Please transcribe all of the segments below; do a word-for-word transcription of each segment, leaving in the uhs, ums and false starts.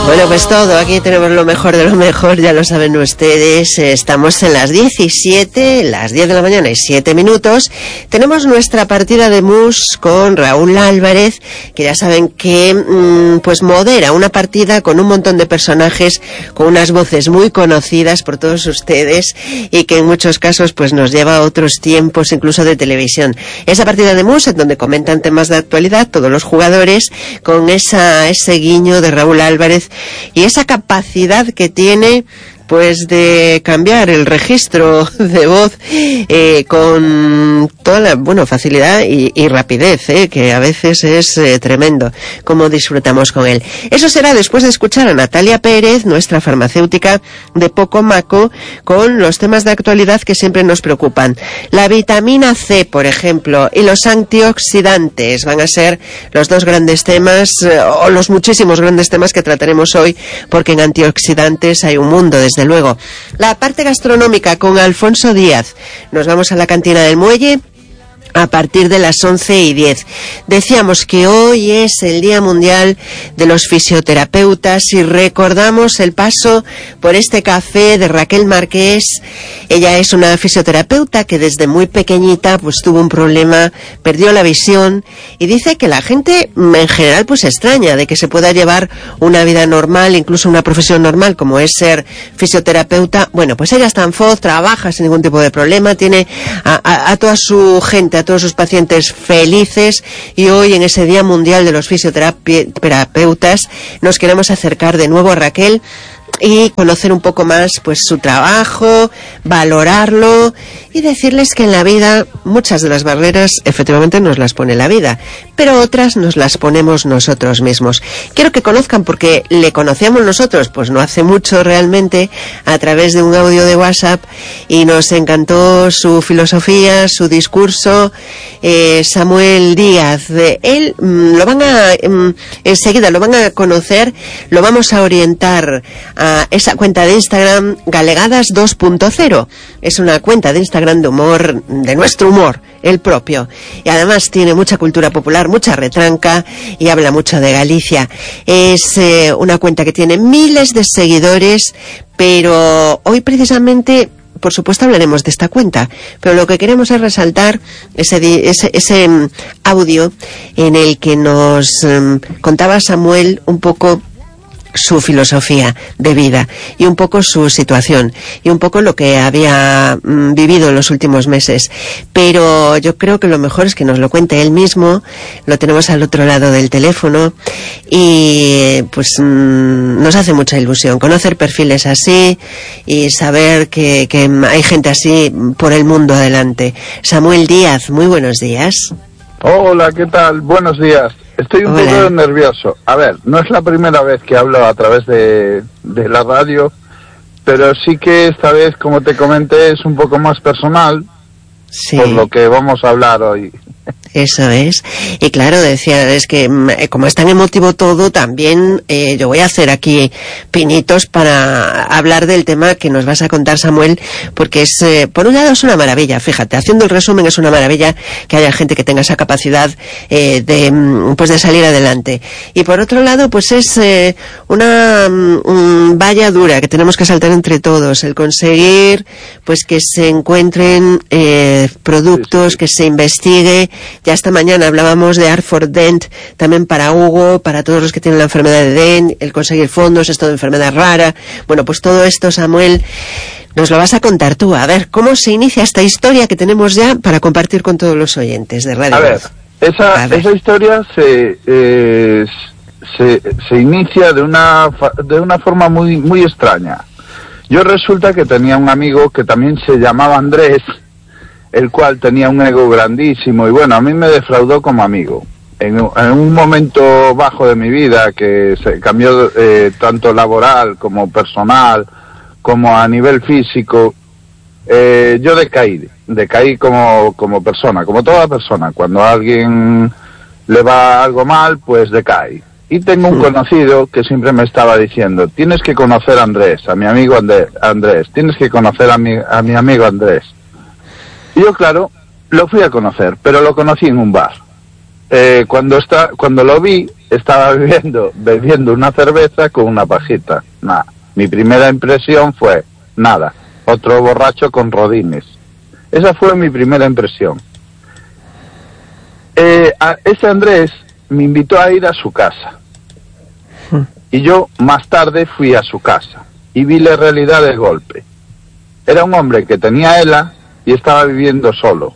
Bueno, pues todo, aquí tenemos lo mejor de lo mejor, ya lo saben ustedes. Estamos en las diecisiete, las diez de la mañana y siete minutos. Tenemos nuestra partida de mus con Raúl Álvarez, que ya saben que mmm, pues modera una partida con un montón de personajes, con unas voces muy conocidas por todos ustedes y que en muchos casos pues nos lleva a otros tiempos, incluso de televisión. Esa partida de mus en donde comentan temas de actualidad todos los jugadores, con esa ese guiño de Raúl Álvarez y esa capacidad que tiene pues de cambiar el registro de voz eh, con toda la, bueno, facilidad y, y rapidez, eh, que a veces es eh, tremendo cómo disfrutamos con él. Eso será después de escuchar a Natalia Pérez, nuestra farmacéutica de Poco Maco, con los temas de actualidad que siempre nos preocupan. La vitamina C, por ejemplo, y los antioxidantes van a ser los dos grandes temas, eh, o los muchísimos grandes temas que trataremos hoy, porque en antioxidantes hay un mundo, desde Desde luego. La parte gastronómica con Alfonso Díaz. Nos vamos a la cantina del Muelle a partir de las once y diez. Decíamos que hoy es el Día Mundial de los Fisioterapeutas y recordamos el paso por este café de Raquel Marqués. Ella es una fisioterapeuta que desde muy pequeñita pues tuvo un problema, perdió la visión y dice que la gente en general pues se extraña de que se pueda llevar una vida normal, incluso una profesión normal como es ser fisioterapeuta. Bueno, pues ella está en Foz, trabaja sin ningún tipo de problema, tiene a, a, a toda su gente, a todos sus pacientes felices, y hoy en ese Día Mundial de los Fisioterapeutas nos queremos acercar de nuevo a Raquel y conocer un poco más pues su trabajo, valorarlo y decirles que en la vida muchas de las barreras efectivamente nos las pone la vida, pero otras nos las ponemos nosotros mismos. Quiero que conozcan, porque le conocíamos nosotros pues no hace mucho realmente, a través de un audio de WhatsApp, y nos encantó su filosofía, su discurso. eh, Samuel Díaz, de él mmm, lo van a mmm, enseguida lo van a conocer, lo vamos a orientar a esa cuenta de Instagram, Galegadas dos punto cero. Es una cuenta de Instagram de humor, de nuestro humor, el propio. Y además tiene mucha cultura popular, mucha retranca, y habla mucho de Galicia. Es eh, una cuenta que tiene miles de seguidores, pero hoy precisamente, por supuesto, hablaremos de esta cuenta, pero lo que queremos es resaltar ese, ese, ese um, audio en el que nos um, contaba Samuel un poco su filosofía de vida y un poco su situación y un poco lo que había mm, vivido en los últimos meses. Pero yo creo que lo mejor es que nos lo cuente él mismo. Lo tenemos al otro lado del teléfono y pues mm, nos hace mucha ilusión conocer perfiles así y saber que, que hay gente así por el mundo adelante. Samuel Díaz, muy buenos días. Hola, ¿qué tal? Buenos días. Estoy un Hola. poco nervioso. A ver, no es la primera vez que hablo a través de, de la radio, pero sí que esta vez, como te comenté, es un poco más personal, sí, por lo que vamos a hablar hoy. Eso es. Y claro, decía, es que como es tan emotivo todo, también eh, yo voy a hacer aquí pinitos para hablar del tema que nos vas a contar, Samuel, porque es, eh, por un lado es una maravilla, fíjate, haciendo el resumen es una maravilla que haya gente que tenga esa capacidad eh, de, pues de salir adelante. Y por otro lado, pues es eh, una um, valla dura que tenemos que saltar entre todos, el conseguir pues que se encuentren eh, productos, que se investigue. Ya esta mañana hablábamos de Art for Dent, también para Hugo, para todos los que tienen la enfermedad de Dent, el conseguir fondos, esto de enfermedad rara. Bueno, pues todo esto, Samuel, nos lo vas a contar tú. A ver, ¿cómo se inicia esta historia que tenemos ya para compartir con todos los oyentes de Radio? A ver, esa, a ver. esa historia se, eh, se, se inicia de una, de una forma muy, muy extraña. Yo resulta que tenía un amigo que también se llamaba Andrés, el cual tenía un ego grandísimo y bueno, a mí me defraudó como amigo. En, en un momento bajo de mi vida que se cambió eh, tanto laboral como personal, como a nivel físico, eh, yo decaí, decaí como, como persona, como toda persona. Cuando a alguien le va algo mal, pues decae. Y tengo un conocido que siempre me estaba diciendo, tienes que conocer a Andrés, a mi amigo Andrés, Andrés tienes que conocer a mi, a mi amigo Andrés. Y yo, claro, lo fui a conocer, pero lo conocí en un bar. eh, cuando está, cuando lo vi, estaba bebiendo, bebiendo una cerveza con una pajita. Nada. Mi primera impresión fue, nada, otro borracho con rodines. Esa fue mi primera impresión. Eh, a ese Andrés me invitó a ir a su casa. Y yo más tarde fui a su casa y vi la realidad del golpe. Era un hombre que tenía ELA y estaba viviendo solo.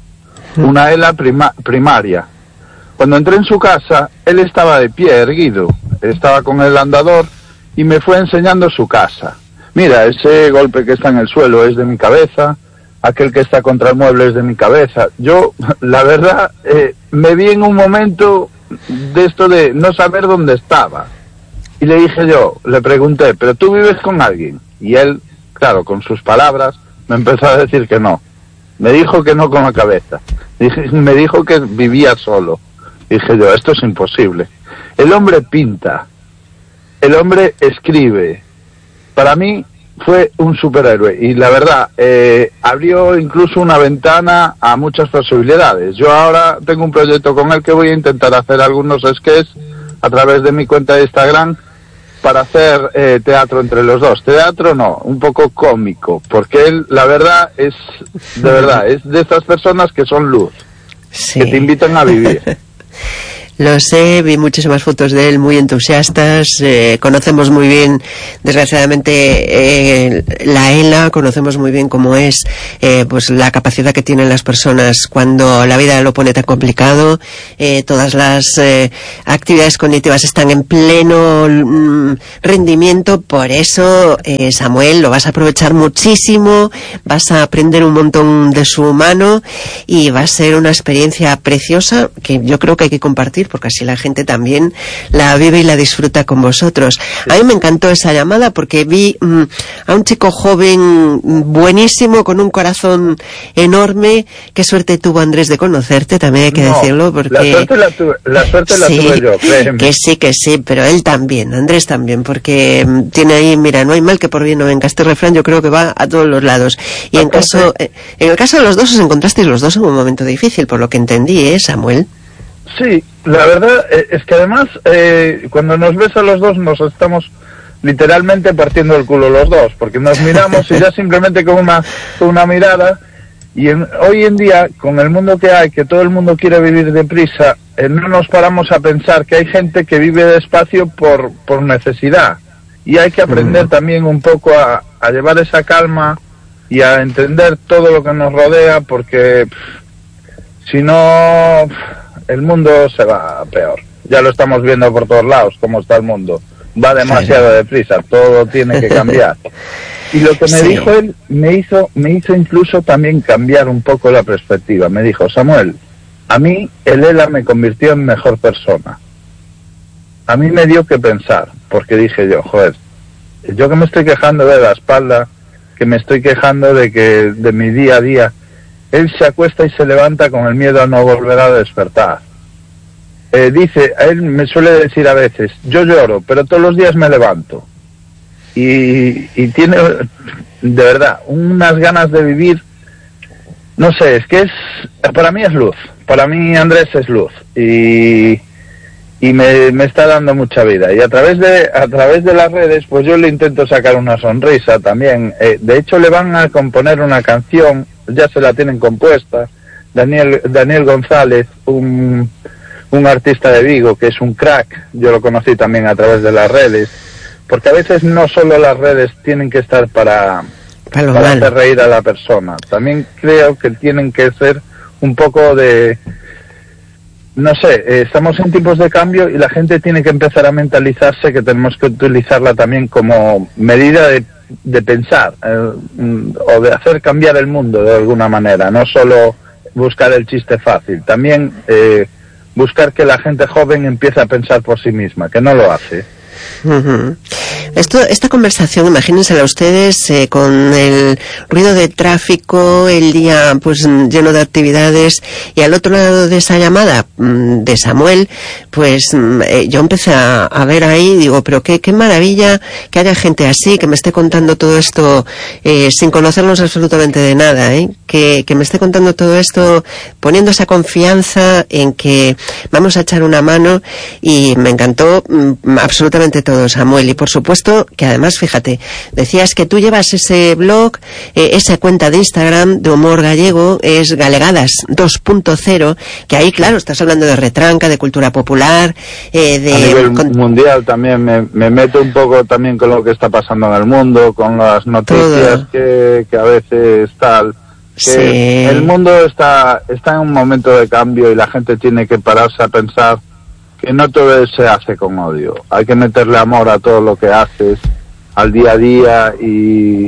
Una ELA prima- primaria. Cuando entré en su casa, él estaba de pie, erguido. Estaba con el andador y me fue enseñando su casa. Mira, ese golpe que está en el suelo es de mi cabeza, aquel que está contra el mueble es de mi cabeza. Yo, la verdad, eh, me vi en un momento de esto de no saber dónde estaba. Y le dije yo, le pregunté, ¿pero tú vives con alguien? Y él, claro, con sus palabras, me empezó a decir que no. Me dijo que no con la cabeza. Me dijo que vivía solo. Dije yo, esto es imposible. El hombre pinta. El hombre escribe. Para mí fue un superhéroe. Y la verdad, eh, abrió incluso una ventana a muchas posibilidades. Yo ahora tengo un proyecto con él que voy a intentar hacer algunos sketches a través de mi cuenta de Instagram para hacer eh, teatro entre los dos. Teatro no, un poco cómico, porque él, la verdad, es, de verdad, es de estas personas que son luz, sí, que te invitan a vivir. Lo sé, vi muchísimas fotos de él muy entusiastas, eh, conocemos muy bien, desgraciadamente, eh, la ELA, conocemos muy bien cómo es eh, pues la capacidad que tienen las personas cuando la vida lo pone tan complicado, eh, todas las eh, actividades cognitivas están en pleno mm, rendimiento, por eso, eh, Samuel, lo vas a aprovechar muchísimo, vas a aprender un montón de su mano y va a ser una experiencia preciosa que yo creo que hay que compartir, porque así la gente también la vive y la disfruta con vosotros. A mí me encantó esa llamada porque vi mmm, a un chico joven buenísimo, con un corazón enorme. Qué suerte tuvo Andrés de conocerte, también hay que no, decirlo, porque... La suerte la, tu... la, suerte la sí, tuve yo, créeme. Que sí, que sí, pero él también, Andrés también, porque mmm, tiene ahí, mira, no hay mal que por bien no venga. Este refrán yo creo que va a todos los lados. Y en caso, eh, en el caso de los dos, os encontrasteis los dos en un momento difícil, por lo que entendí, ¿eh, Samuel? Sí, la verdad eh, es que además eh, cuando nos ves a los dos nos estamos literalmente partiendo el culo los dos, porque nos miramos y ya simplemente con una, con una mirada, y en, hoy en día con el mundo que hay, que todo el mundo quiere vivir deprisa, eh, no nos paramos a pensar que hay gente que vive despacio por, por necesidad, y hay que aprender mm. también un poco a, a llevar esa calma y a entender todo lo que nos rodea, porque pff, si no... Pff, el mundo se va peor. Ya lo estamos viendo por todos lados, cómo está el mundo. Va demasiado deprisa, todo tiene que cambiar. Y lo que me sí. dijo él, me hizo, me hizo incluso también cambiar un poco la perspectiva. Me dijo, Samuel, a mí el ELA me convirtió en mejor persona. A mí me dio que pensar, porque dije yo, joder, yo que me estoy quejando de la espalda, que me estoy quejando de que de mi día a día, él se acuesta y se levanta con el miedo a no volver a despertar. Eh, dice, él me suele decir a veces, yo lloro, pero todos los días me levanto. Y, y tiene, de verdad, unas ganas de vivir, no sé, es que es, para mí es luz. Para mí Andrés es luz. Y, y me, me está dando mucha vida. Y a través de, a través de las redes, pues yo le intento sacar una sonrisa también. Eh, de hecho, le van a componer una canción, ya se la tienen compuesta, Daniel Daniel González, un, un artista de Vigo que es un crack, yo lo conocí también a través de las redes, porque a veces no solo las redes tienen que estar para, para, para hacer reír a la persona, también creo que tienen que ser un poco de, no sé, eh, estamos en tiempos de cambio y la gente tiene que empezar a mentalizarse que tenemos que utilizarla también como medida de de pensar eh, o de hacer cambiar el mundo de alguna manera, no solo buscar el chiste fácil, también eh, buscar que la gente joven empiece a pensar por sí misma, que no lo hace. Uh-huh. Esto, esta conversación, imagínensela ustedes eh, con el ruido de tráfico, el día pues lleno de actividades, y al otro lado de esa llamada de Samuel, pues eh, yo empecé a, a ver ahí, digo, pero qué, qué maravilla que haya gente así, que me esté contando todo esto eh, sin conocernos absolutamente de nada, ¿eh? que, que me esté contando todo esto poniendo esa confianza en que vamos a echar una mano, y me encantó mm, absolutamente todo, Samuel. Y por supuesto que además, fíjate, decías que tú llevas ese blog, eh, esa cuenta de Instagram de humor gallego, es Galegadas dos punto cero, que ahí, claro, estás hablando de retranca, de cultura popular, eh, de... A nivel con... mundial también me, me meto un poco también con lo que está pasando en el mundo, con las noticias que, que a veces tal... Que sí. El mundo está, está en un momento de cambio y la gente tiene que pararse a pensar que no todo se hace con odio. Hay que meterle amor a todo lo que haces, al día a día, y...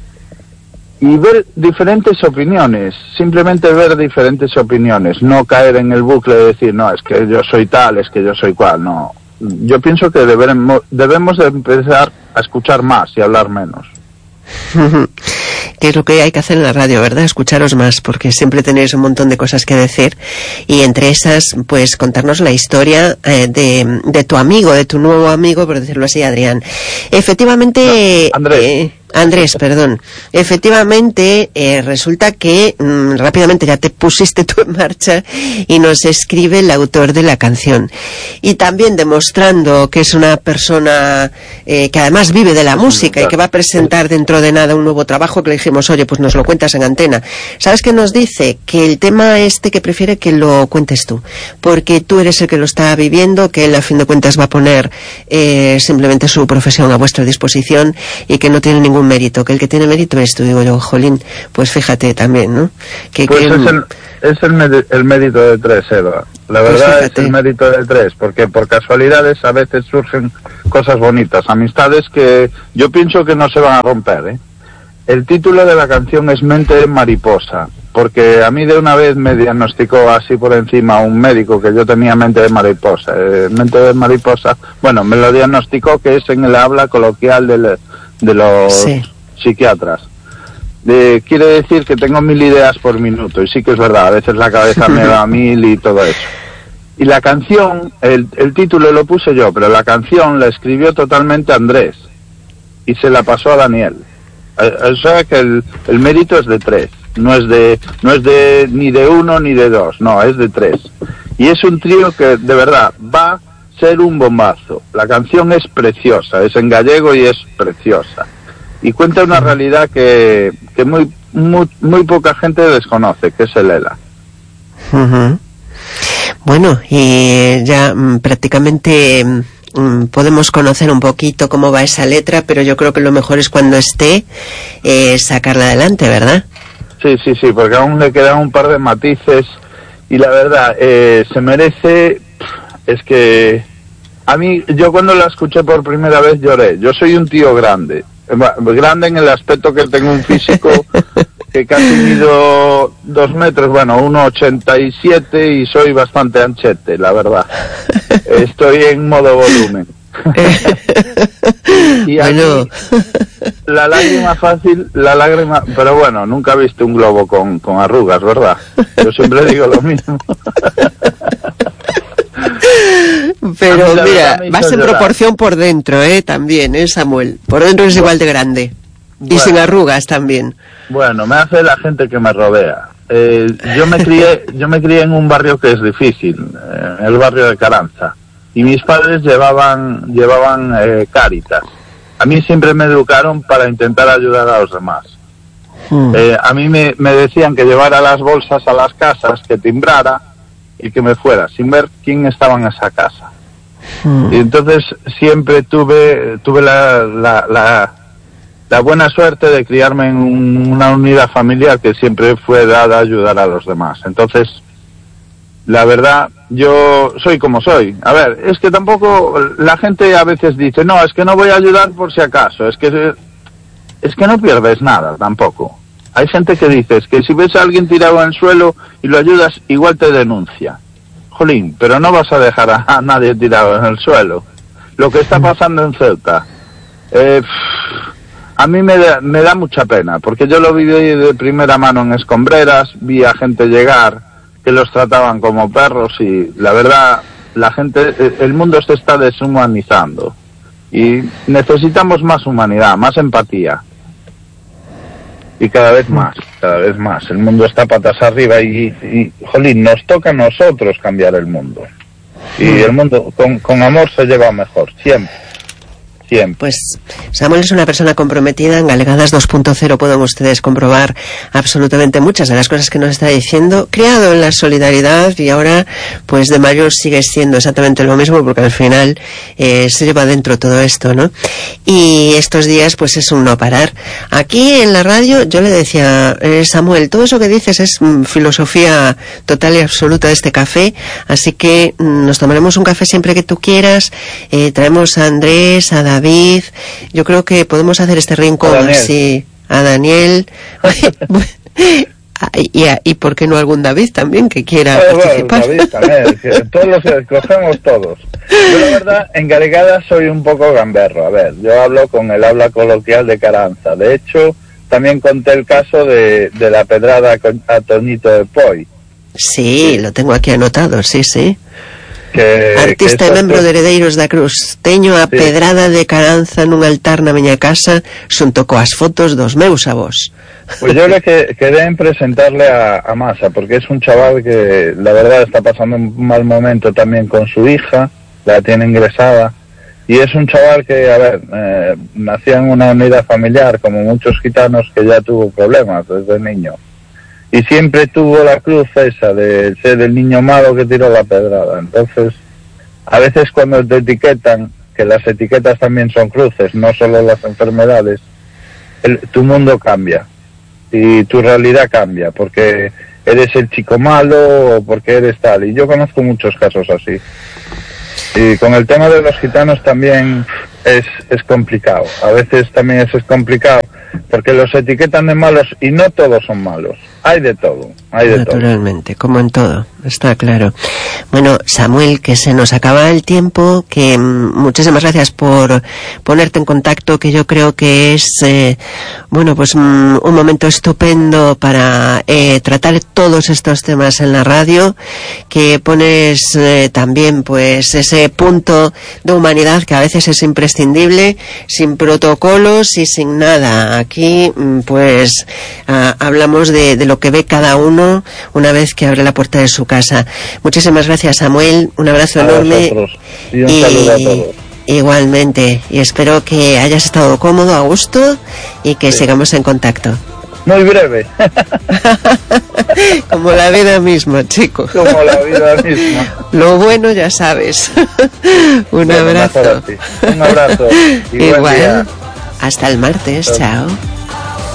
y ver diferentes opiniones, simplemente ver diferentes opiniones, no caer en el bucle de decir, no, es que yo soy tal, es que yo soy cual, no. Yo pienso que debemos, debemos de empezar a escuchar más y hablar menos. Que es lo que hay que hacer en la radio, ¿verdad? Escucharos más, porque siempre tenéis un montón de cosas que decir, y entre esas, pues contarnos la historia eh, de, de tu amigo, de tu nuevo amigo, por decirlo así, Adrián. Efectivamente... No, Andrés. Eh, Andrés, perdón. Efectivamente, eh, resulta que mmm, rápidamente ya te pusiste tú en marcha y nos escribe el autor de la canción. Y también demostrando que es una persona eh, que además vive de la música y que va a presentar dentro de nada un nuevo trabajo, que le dijimos, oye, pues nos lo cuentas en antena. ¿Sabes qué nos dice? Que el tema este que prefiere que lo cuentes tú, porque tú eres el que lo está viviendo, que él a fin de cuentas va a poner eh, simplemente su profesión a vuestra disposición y que no tiene ningún mérito, que el que tiene mérito es tú. Digo yo, jolín, pues fíjate también, ¿no? Que, pues que... es, el, es el, med el mérito de tres, Eva. La pues verdad fíjate. Es el mérito de tres, porque por casualidades a veces surgen cosas bonitas, amistades que yo pienso que no se van a romper, ¿eh? El título de la canción es Mente de Mariposa, porque a mí de una vez me diagnosticó así por encima un médico que yo tenía mente de mariposa. Eh, mente de mariposa, bueno, me lo diagnosticó, que es en el habla coloquial del... de los sí. psiquiatras. De, quiere decir que tengo mil ideas por minuto, y sí que es verdad, a veces la cabeza me da mil y todo eso. Y la canción, el, el título lo puse yo, pero la canción la escribió totalmente Andrés y se la pasó a Daniel. O sea que el, el mérito es de tres, no es de no es de ni de uno ni de dos, no, es de tres. Y es un trío que de verdad va ser un bombazo. La canción es preciosa, es en gallego y es preciosa, y cuenta una realidad que, que muy, muy muy poca gente desconoce, que es el ELA. Uh-huh. Bueno, y ya mm, prácticamente mm, podemos conocer un poquito cómo va esa letra, pero yo creo que lo mejor es cuando esté eh, sacarla adelante, ¿verdad? Sí, sí, sí, porque aún le quedan un par de matices, y la verdad eh, se merece. Es que a mí, yo cuando la escuché por primera vez lloré. Yo soy un tío grande, grande en el aspecto que tengo un físico que casi mido dos metros, bueno, uno ochenta y siete, y soy bastante anchete, la verdad. Estoy en modo volumen. Y bueno, la lágrima fácil, la lágrima, pero bueno, nunca viste un globo con, con arrugas, ¿verdad? Yo siempre digo lo mismo. Pero mira, vas en llorar. Proporción por dentro, ¿eh? También, ¿eh, Samuel? Por dentro es igual de grande. Bueno, y sin arrugas también. Bueno, me hace la gente que me rodea. Eh, yo me crié, yo me crié en un barrio que es difícil, eh, el barrio de Caranza. Y mis padres llevaban, llevaban eh, Cáritas. A mí siempre me educaron para intentar ayudar a los demás. Hmm. Eh, a mí me, me decían que llevara las bolsas a las casas, que timbrara y que me fuera, sin ver quién estaba en esa casa. Hmm. Y entonces siempre tuve tuve la, la, la, la buena suerte de criarme en un, una unidad familiar que siempre fue dada a ayudar a los demás. Entonces, la verdad, yo soy como soy. A ver, es que tampoco la gente a veces dice, no, es que no voy a ayudar por si acaso, es que es que no pierdes nada tampoco. Hay gente que dice, es que si ves a alguien tirado en el suelo y lo ayudas, igual te denuncia. Jolín, pero no vas a dejar a, a nadie tirado en el suelo. Lo que está pasando en Ceuta, Eh, a mí me da, me da mucha pena, porque yo lo viví de primera mano en Escombreras, vi a gente llegar que los trataban como perros y la verdad, la gente, el mundo se está deshumanizando y necesitamos más humanidad, más empatía. Y cada vez más, cada vez más. El mundo está patas arriba y, y, jolín, nos toca a nosotros cambiar el mundo. Y el mundo con, con amor se lleva mejor, siempre. Siempre. Pues Samuel es una persona comprometida. En Galegadas dos punto cero pueden ustedes comprobar absolutamente muchas de las cosas que nos está diciendo. Criado en la solidaridad y ahora, pues de mayor sigue siendo exactamente lo mismo, porque al final eh, se lleva dentro todo esto, ¿no? Y estos días, pues es un no parar. Aquí en la radio, yo le decía, eh, Samuel, todo eso que dices es mm, filosofía total y absoluta de este café, así que mm, nos tomaremos un café siempre que tú quieras. Eh, traemos a Andrés, a David. David, yo creo que podemos hacer este rincón así a Daniel y, a, y por qué no algún David también que quiera bueno, participar. David también, que todos los escogemos todos. Yo la verdad en Galegadas soy un poco gamberro. A ver, yo hablo con el habla coloquial de Caranza. De hecho, también conté el caso de, de la pedrada a Toñito de Poi. Sí, sí, lo tengo aquí anotado, sí, sí. Que, artista que e membro fue... de Heredeiros da Cruz. Teño a sí. pedrada de Caranza nun altar na miña casa xunto coas fotos dos meus avós. Pues yo le que, quedé en presentarle a, a Masa, porque es un chaval que la verdad está pasando un mal momento también con su hija, la tiene ingresada, y es un chaval que, a ver, eh, nació en una unidad familiar, como muchos gitanos, que ya tuvo problemas desde niño. Y siempre tuvo la cruz esa de ser el niño malo que tiró la pedrada. Entonces, a veces cuando te etiquetan, que las etiquetas también son cruces, no solo las enfermedades, el, tu mundo cambia y tu realidad cambia, porque eres el chico malo o porque eres tal. Y yo conozco muchos casos así. Y con el tema de los gitanos también es, es complicado. A veces también es, es complicado porque los etiquetan de malos y no todos son malos. Hay de todo, hay de todo. Naturalmente, como en todo, está claro. Bueno, Samuel, que se nos acaba el tiempo, que mm, muchísimas gracias por ponerte en contacto, que yo creo que es, eh, bueno, pues mm, un momento estupendo para eh, tratar todos estos temas en la radio, que pones eh, también, pues, ese punto de humanidad que a veces es imprescindible, sin protocolos y sin nada. Aquí, mm, pues, ah, hablamos de, de lo que ve cada uno una vez que abre la puerta de su casa. Muchísimas gracias, Samuel, un abrazo a enorme y un y, saludo a todos. Igualmente, y espero que hayas estado cómodo, a gusto y que sí. sigamos en contacto. Muy breve. Como la vida misma, chicos. Como la vida misma. Lo bueno ya sabes. Un bueno, abrazo. Un abrazo. Y igual. Buen día. Hasta el martes. Chao.